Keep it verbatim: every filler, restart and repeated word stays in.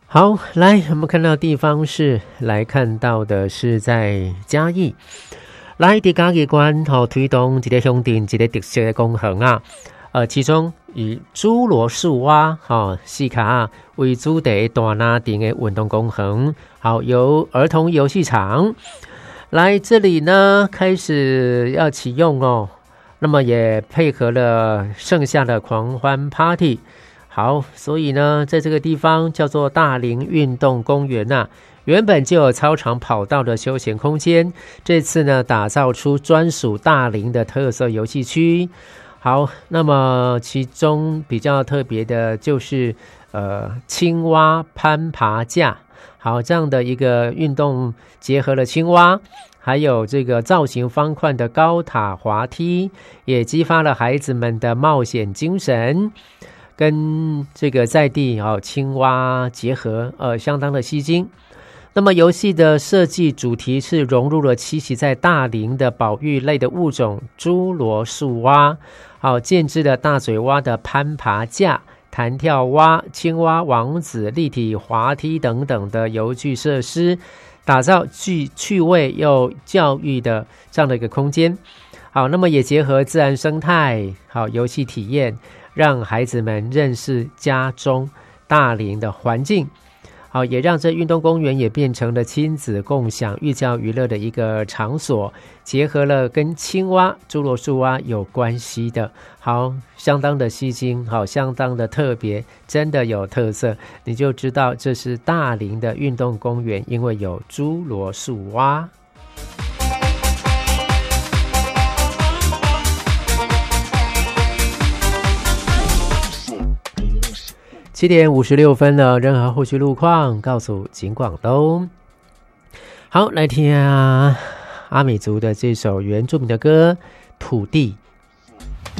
好，来我们看到地方是来看到的是在嘉义，来伫嘉义县吼推动一个乡镇一个特色的工程啊，呃，其中以侏罗树蛙吼细卡为主题大拿定的运动工程，好，由儿童游戏场来这里呢开始要启用哦，那么也配合了盛夏的狂欢 Party。好，所以呢，在这个地方叫做大林运动公园啊，原本就有操场跑道的休闲空间，这次呢，打造出专属大林的特色游戏区。好，那么其中比较特别的就是呃青蛙攀爬架，好，这样的一个运动结合了青蛙，还有这个造型方块的高塔滑梯，也激发了孩子们的冒险精神。跟这个在地哦青蛙结合，呃，相当的吸睛。那么游戏的设计主题是融入了栖息在大林的保育类的物种侏罗树蛙，好、哦，建制了大嘴蛙的攀爬架、弹跳蛙、青蛙王子、立体滑梯等等的游具设施，打造具趣味又教育的这样的一个空间。好，那么也结合自然生态，好游戏体验。让孩子们认识家中大林的环境，好，也让这运动公园也变成了亲子共享、寓教于乐的一个场所，结合了跟青蛙、侏罗树蛙有关系的，好，相当的吸睛，好，相当的特别，真的有特色，你就知道这是大林的运动公园，因为有侏罗树蛙。七点五十六分了，任何后续路况告诉警广喽。好，来听啊阿美族的这首原住民的歌《土地》。